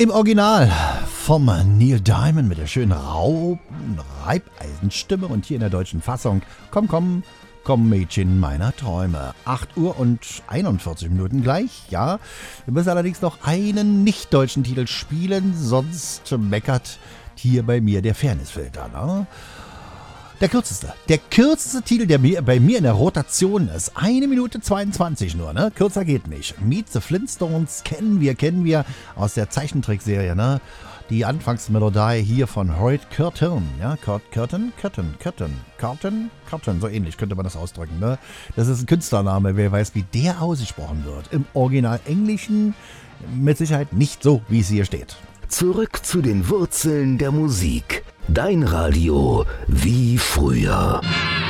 Im Original vom Neil Diamond mit der schönen Reibeisenstimme und hier in der deutschen Fassung Komm Mädchen meiner Träume. 8 Uhr und 41 Minuten gleich, ja. Wir müssen allerdings noch einen nicht-deutschen Titel spielen, sonst meckert hier bei mir der Fairnessfilter, ne? Der kürzeste Titel, der bei mir in der Rotation ist. 1 Minute 22 nur, ne? Kürzer geht nicht. Meet the Flintstones kennen wir aus der Zeichentrickserie, ne? Die Anfangsmelodie hier von Hoyt Curtin, ja? Curtin, so ähnlich könnte man das ausdrücken, ne? Das ist ein Künstlername, wer weiß, wie der ausgesprochen wird. Im Original Englischen mit Sicherheit nicht so, wie es hier steht. Zurück zu den Wurzeln der Musik. Dein Radio wie früher.